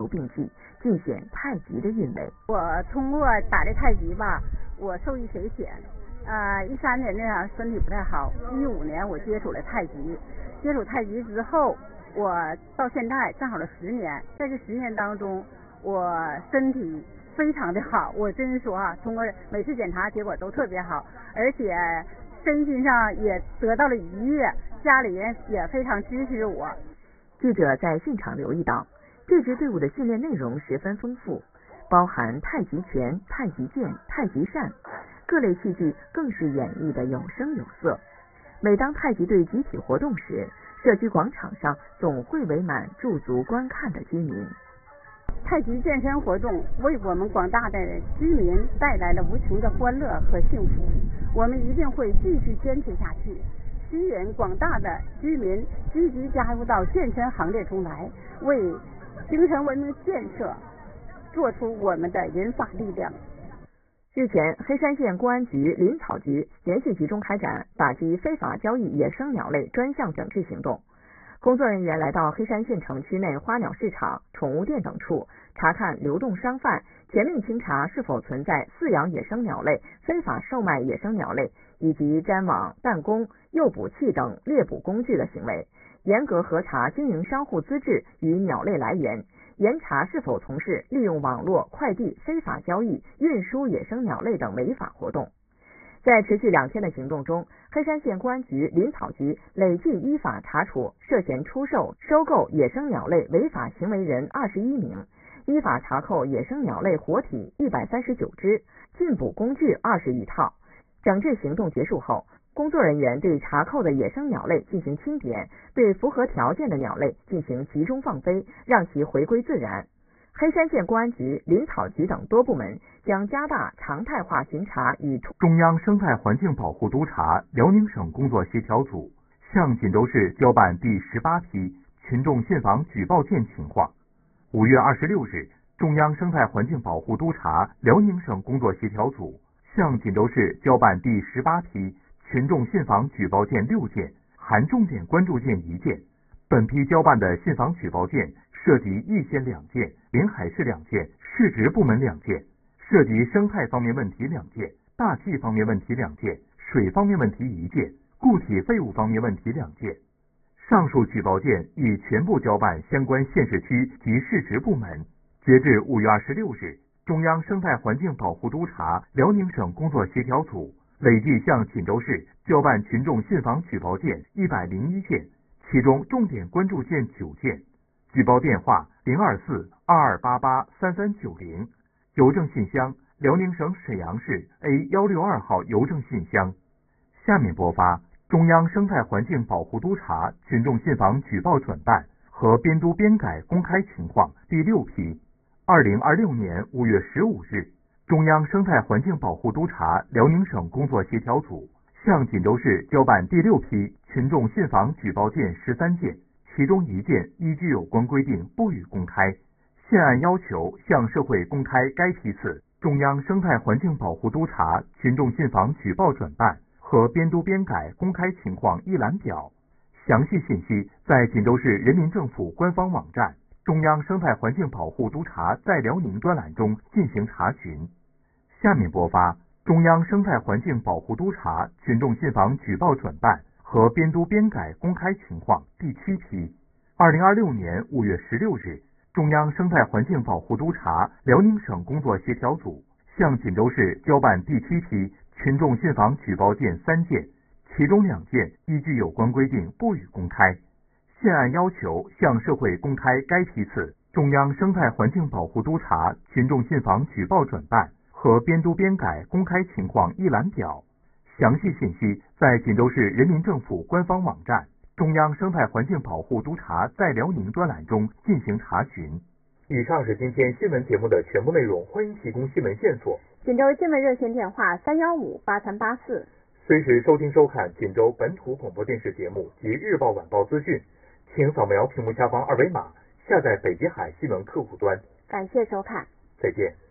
并济，尽显太极的韵味。 我通过打这太极吧，我受益匪浅。13年那样身体不太好，15年我接触了太极，接触太极之后，我到现在正好了10年，在这10年当中，我身体非常的好，我真说通过每次检查结果都特别好，而且身心上也得到了愉悦，家里人也非常支持我。 记者在现场留意到，这支队伍的训练内容十分丰富，包含太极拳、太极剑、太极扇，各类器具更是演绎的有声有色。每当太极队集体活动时，社区广场上总会围满驻足观看的居民。 太极健身活动为我们广大的居民带来了无穷的欢乐和幸福，我们一定会继续坚持下去，吸引广大的居民积极加入到健身行列中来，为精神文明建设做出我们的银发力量。 日前，黑山县公安局林草局连续集中开展打击非法交易野生鸟类专项整治行动。工作人员来到黑山县城区内花鸟市场、宠物店等处，查看流动商贩，全面清查是否存在饲养野生鸟类、非法售卖野生鸟类以及粘网、弹弓、诱捕器等猎捕工具的行为，严格核查经营商户资质与鸟类来源，严查是否从事利用网络、快递非法交易、运输野生鸟类等违法活动。在持续2天的行动中，黑山县公安局林草局累计依法查处涉嫌出售、收购野生鸟类违法行为人21名，依法查扣野生鸟类活体139只，禁捕工具20余套。整治行动结束后，工作人员对查扣的野生鸟类进行清点，对符合条件的鸟类进行集中放飞，让其回归自然。黑山县公安局、林草局等多部门将加大常态化巡查与中央生态环境保护督察辽宁省工作协调组向锦州市交办第18批群众信访举报件情况。5月26日，中央生态环境保护督察辽宁省工作协调组向锦州市交办第18批群众信访举报件6件，含重点关注件1件。本批交办的信访举报件涉及易县2件、临海市2件、市直部门2件，涉及生态方面问题2件、大气方面问题2件、水方面问题1件、固体废物方面问题2件。上述举报件已全部交办相关县市区及市直部门。截至5月26日，中央生态环境保护督察辽宁省工作协调组累计向锦州市交办群众信访举报件101件，其中重点关注件9件。举报电话024-2288-3390，邮政信箱辽宁省沈阳市 A162号邮政信箱。下面播发中央生态环境保护督察群众信访举报转办和编督编改公开情况第6批。2026年5月15日，中央生态环境保护督察辽宁省工作协调组向锦州市交办第6批群众信访举报件13件，其中1件依据有关规定不予公开。现按要求向社会公开该批次中央生态环境保护督察群众信访举报转办和编督编改公开情况一览表。详细信息在锦州市人民政府官方网站中央生态环境保护督察在辽宁专栏中进行查询。下面播发中央生态环境保护督察群众信访举报转办和编督编改公开情况第7批。2026年5月16日，中央生态环境保护督察辽宁省工作协调组向锦州市交办第7批群众信访举报件3件，其中2件依据有关规定不予公开。现按要求向社会公开该批次中央生态环境保护督察群众信访举报转办和编督编改公开情况一览表。详细信息在锦州市人民政府官方网站中央生态环境保护督察在辽宁专栏中进行查询。以上是今天新闻节目的全部内容，欢迎提供新闻线索。 锦州新闻热线电话315-8384， 随时收听收看锦州本土广播电视节目及日报晚报资讯，请扫描屏幕下方2维码下载北极海新闻客户端。 感谢收看， 再见。